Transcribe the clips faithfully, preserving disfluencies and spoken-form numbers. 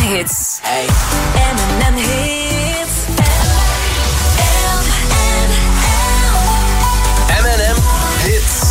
hits. Hey. M en M hits. M en M hits.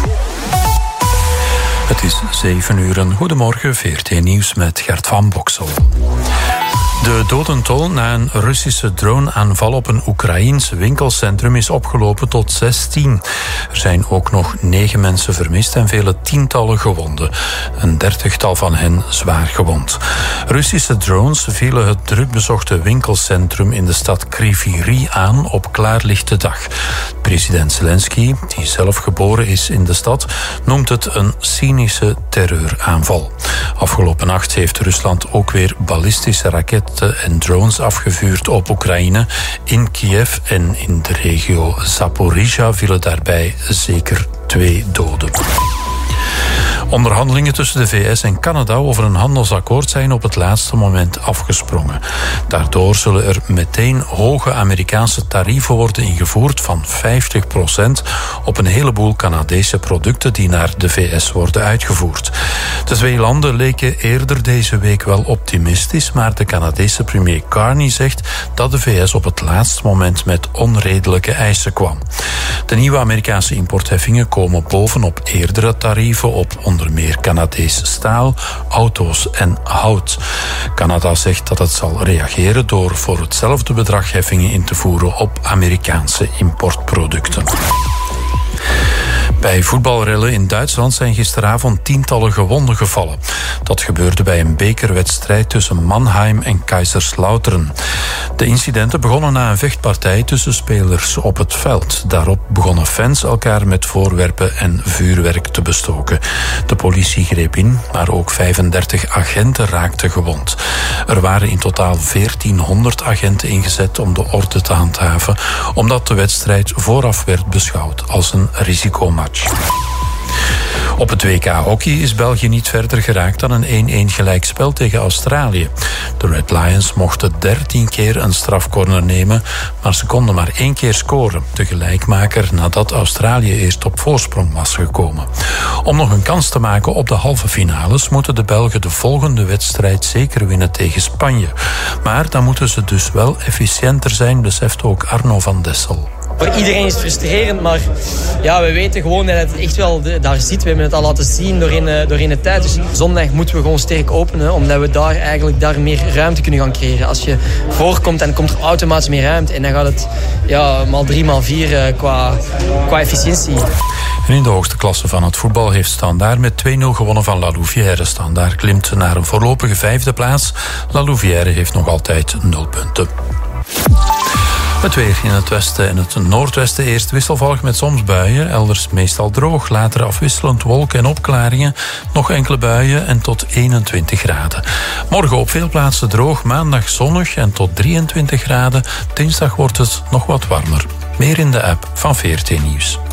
Het is zeven uur. Een goedemorgen, V R T Nieuws met Gert van Boksel. De dodental na een Russische drone-aanval op een Oekraïens winkelcentrum is opgelopen tot zestien. Er zijn ook nog negen mensen vermist en vele tientallen gewonden. Een dertigtal van hen zwaar gewond. Russische drones vielen het drukbezochte winkelcentrum in de stad Kryvyi Rih aan op klaarlichte dag. President Zelensky, die zelf geboren is in de stad, noemt het een cynische terreuraanval. Afgelopen nacht heeft Rusland ook weer ballistische raketten en drones afgevuurd op Oekraïne. In Kiev en in de regio Zaporizhia vielen daarbij zeker twee doden. Onderhandelingen tussen de V S en Canada over een handelsakkoord zijn op het laatste moment afgesprongen. Daardoor zullen er meteen hoge Amerikaanse tarieven worden ingevoerd van vijftig procent op een heleboel Canadese producten die naar de V S worden uitgevoerd. De twee landen leken eerder deze week wel optimistisch, maar de Canadese premier Carney zegt dat de V S op het laatste moment met onredelijke eisen kwam. De nieuwe Amerikaanse importheffingen komen bovenop eerdere tarieven op onder meer Canadees staal, auto's en hout. Canada zegt dat het zal reageren door voor hetzelfde bedrag heffingen in te voeren op Amerikaanse importproducten. Bij voetbalrellen in Duitsland zijn gisteravond tientallen gewonden gevallen. Dat gebeurde bij een bekerwedstrijd tussen Mannheim en Kaiserslautern. De incidenten begonnen na een vechtpartij tussen spelers op het veld. Daarop begonnen fans elkaar met voorwerpen en vuurwerk te bestoken. De politie greep in, maar ook vijfendertig agenten raakten gewond. Er waren in totaal veertienhonderd agenten ingezet om de orde te handhaven, omdat de wedstrijd vooraf werd beschouwd als een risicomatch. Op het W K hockey is België niet verder geraakt dan een één-één gelijkspel tegen Australië. De Red Lions mochten dertien keer een strafcorner nemen, maar ze konden maar één keer scoren. De gelijkmaker nadat Australië eerst op voorsprong was gekomen. Om nog een kans te maken op de halve finales moeten de Belgen de volgende wedstrijd zeker winnen tegen Spanje. Maar dan moeten ze dus wel efficiënter zijn, beseft ook Arno van Dessel. Voor iedereen is het frustrerend, maar ja, we weten gewoon dat het echt wel daar zit. We hebben het al laten zien doorheen, doorheen de tijd. Dus zondag moeten we gewoon sterk openen, omdat we daar eigenlijk daar meer ruimte kunnen gaan creëren. Als je voorkomt, dan komt er automatisch meer ruimte. En dan gaat het ja, maal drie, maal vier qua, qua efficiëntie. En in de hoogste klasse van het voetbal heeft Standaard met twee nul gewonnen van La Louvière. Standaard klimt naar een voorlopige vijfde plaats. La Louvière heeft nog altijd nul punten. Het weer in het westen en het noordwesten eerst wisselvallig met soms buien. Elders meestal droog, later afwisselend wolken en opklaringen. Nog enkele buien en tot eenentwintig graden. Morgen op veel plaatsen droog, maandag zonnig en tot drieëntwintig graden. Dinsdag wordt het nog wat warmer. Meer in de app van V R T Nieuws.